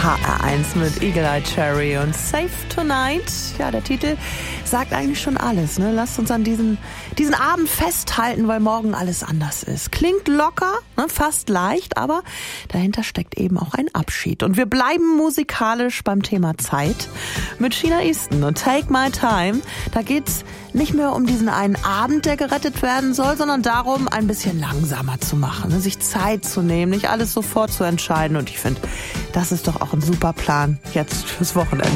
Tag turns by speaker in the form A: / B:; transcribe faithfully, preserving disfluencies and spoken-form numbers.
A: H R eins mit Eagle Eye Cherry und Safe Tonight. Ja, der Titel sagt eigentlich schon alles, ne? Lasst uns an diesen, diesen Abend festhalten, weil morgen alles anders ist. Klingt locker, ne? Fast leicht, aber dahinter steckt eben auch ein Abschied. Und wir bleiben musikalisch beim Thema Zeit mit Sheena Easton und Take My Time. Da geht's nicht mehr um diesen einen Abend, der gerettet werden soll, sondern darum, ein bisschen langsamer zu machen, ne? Sich Zeit zu nehmen, nicht alles sofort zu entscheiden. Und ich finde, das ist doch auch ein super Plan jetzt fürs Wochenende.